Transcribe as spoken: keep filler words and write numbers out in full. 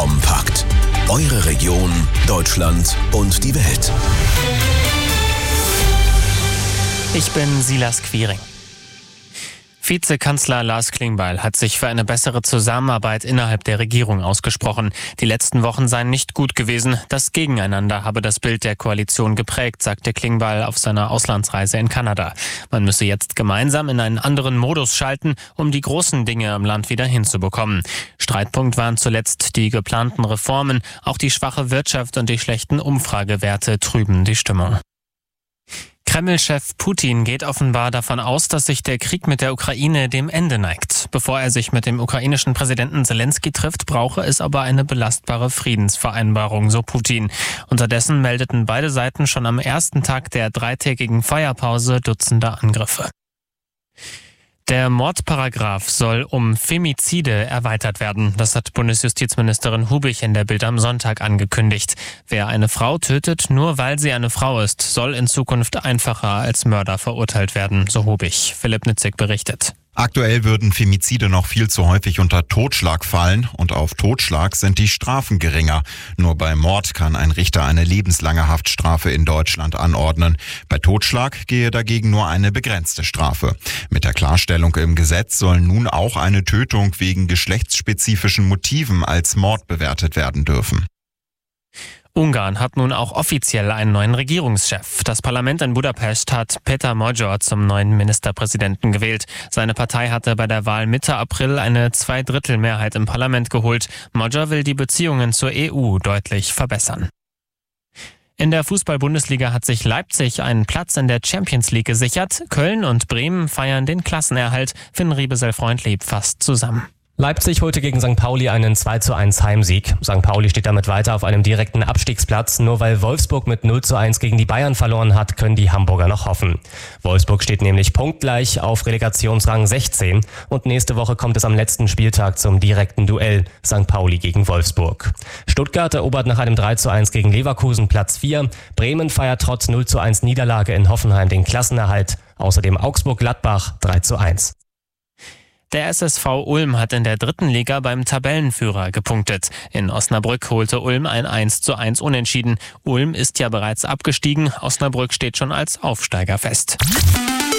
Kompakt. Eure Region, Deutschland und die Welt. Ich bin Silas Quiring. Vizekanzler Lars Klingbeil hat sich für eine bessere Zusammenarbeit innerhalb der Regierung ausgesprochen. Die letzten Wochen seien nicht gut gewesen. Das Gegeneinander habe das Bild der Koalition geprägt, sagte Klingbeil auf seiner Auslandsreise in Kanada. Man müsse jetzt gemeinsam in einen anderen Modus schalten, um die großen Dinge im Land wieder hinzubekommen. Streitpunkt waren zuletzt die geplanten Reformen. Auch die schwache Wirtschaft und die schlechten Umfragewerte trüben die Stimmung. Kreml-Chef Putin geht offenbar davon aus, dass sich der Krieg mit der Ukraine dem Ende neigt. Bevor er sich mit dem ukrainischen Präsidenten Zelensky trifft, brauche es aber eine belastbare Friedensvereinbarung, so Putin. Unterdessen meldeten beide Seiten schon am ersten Tag der dreitägigen Feuerpause Dutzende Angriffe. Der Mordparagraph soll um Femizide erweitert werden. Das hat Bundesjustizministerin Hubich in der Bild am Sonntag angekündigt. Wer eine Frau tötet, nur weil sie eine Frau ist, soll in Zukunft einfacher als Mörder verurteilt werden, so Hubich. Philipp Nitzig berichtet. Aktuell würden Femizide noch viel zu häufig unter Totschlag fallen und auf Totschlag sind die Strafen geringer. Nur bei Mord kann ein Richter eine lebenslange Haftstrafe in Deutschland anordnen. Bei Totschlag gehe dagegen nur eine begrenzte Strafe. Mit der Klarstellung im Gesetz soll nun auch eine Tötung wegen geschlechtsspezifischen Motiven als Mord bewertet werden dürfen. Ungarn hat nun auch offiziell einen neuen Regierungschef. Das Parlament in Budapest hat Péter Magyar zum neuen Ministerpräsidenten gewählt. Seine Partei hatte bei der Wahl Mitte April eine Zweidrittelmehrheit im Parlament geholt. Magyar will die Beziehungen zur E U deutlich verbessern. In der Fußball-Bundesliga hat sich Leipzig einen Platz in der Champions League gesichert. Köln und Bremen feiern den Klassenerhalt. Finn Riebesel-Freundlieb fasst zusammen. Leipzig holte gegen Sankt Pauli einen zwei zu eins Heimsieg. Sankt Pauli steht damit weiter auf einem direkten Abstiegsplatz. Nur weil Wolfsburg mit null zu eins gegen die Bayern verloren hat, können die Hamburger noch hoffen. Wolfsburg steht nämlich punktgleich auf Relegationsrang sechzehn und nächste Woche kommt es am letzten Spieltag zum direkten Duell Sankt Pauli gegen Wolfsburg. Stuttgart erobert nach einem drei zu eins gegen Leverkusen Platz vier. Bremen feiert trotz null zu eins Niederlage in Hoffenheim den Klassenerhalt. Außerdem Augsburg-Gladbach drei zu eins. Der S S V Ulm hat in der dritten Liga beim Tabellenführer gepunktet. In Osnabrück holte Ulm ein eins zu eins Unentschieden. Ulm ist ja bereits abgestiegen. Osnabrück steht schon als Aufsteiger fest.